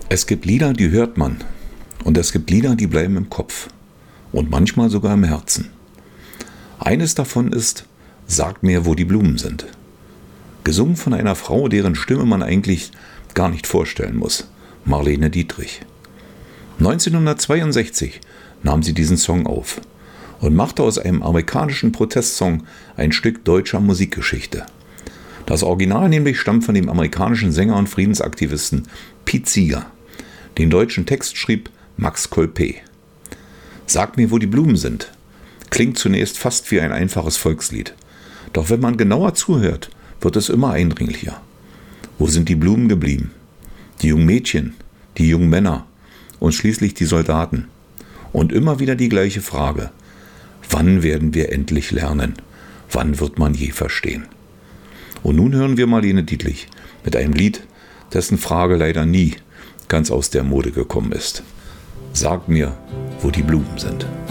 Es gibt Lieder, die hört man. Und es gibt Lieder, die bleiben im Kopf. Und manchmal sogar im Herzen. Eines davon ist Sag mir, wo die Blumen sind. Gesungen von einer Frau, deren Stimme man eigentlich gar nicht vorstellen muss. Marlene Dietrich. 1962 nahm sie diesen Song auf und machte aus einem amerikanischen Protestsong ein Stück deutscher Musikgeschichte. Das Original nämlich stammt von dem amerikanischen Sänger und Friedensaktivisten Pete Seeger. Den deutschen Text schrieb Max Kolpe. Sag mir, wo die Blumen sind. Klingt zunächst fast wie ein einfaches Volkslied. Doch wenn man genauer zuhört, wird es immer eindringlicher. Wo sind die Blumen geblieben? Die jungen Mädchen, die jungen Männer und schließlich die Soldaten. Und immer wieder die gleiche Frage. Wann werden wir endlich lernen? Wann wird man je verstehen? Und nun hören wir Marlene Dietrich mit einem Lied, dessen Frage leider nie ganz aus der Mode gekommen ist. Sag mir, wo die Blumen sind.